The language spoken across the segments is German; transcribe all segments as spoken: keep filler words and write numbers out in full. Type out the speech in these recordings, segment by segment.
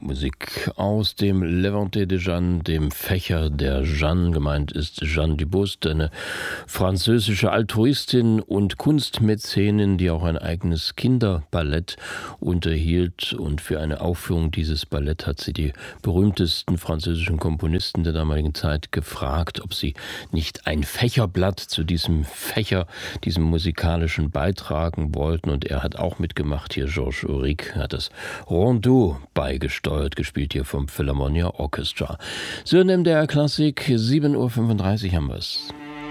Musik aus dem Levante de Jeanne, dem Fächer der Jeanne. Gemeint ist Jeanne Dubuste, eine französische Altruistin und Kunstmäzenin, die auch ein eigenes Kinderballett unterhielt. Und für eine Aufführung dieses Ballett hat sie die berühmtesten französischen Komponisten der damaligen Zeit gefragt, ob sie nicht ein Fächerblatt zu diesem Fächer, diesem musikalischen beitragen wollten. Und er hat auch mitgemacht. Hier Georges Auric hat das Rondeau beigesteuert, gespielt hier vom Philharmonia Orchestra. So in M D R Klassik, sieben Uhr fünfunddreißig haben wir es.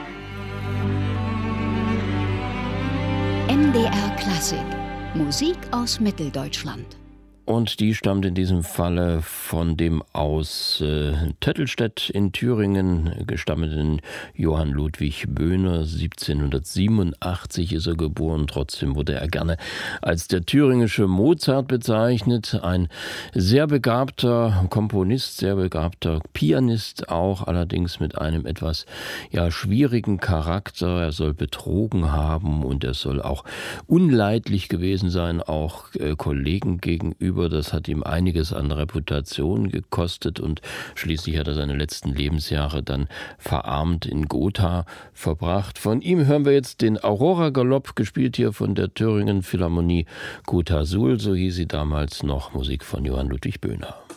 M D R Klassik, Musik aus Mitteldeutschland. Und die stammt in diesem Falle von dem aus äh, Töttelstedt in Thüringen gestammten Johann Ludwig Böhner. siebzehnhundertsiebenundachtzig ist er geboren, trotzdem wurde er gerne als der thüringische Mozart bezeichnet. Ein sehr begabter Komponist, sehr begabter Pianist auch, allerdings mit einem etwas ja, schwierigen Charakter. Er soll betrogen haben und er soll auch unleidlich gewesen sein, auch äh, Kollegen gegenüber. Das hat ihm einiges an Reputation gekostet und schließlich hat er seine letzten Lebensjahre dann verarmt in Gotha verbracht. Von ihm hören wir jetzt den Aurora-Galopp, gespielt hier von der Thüringen Philharmonie Gotha Suhl, so hieß sie damals noch, Musik von Johann Ludwig Böhner.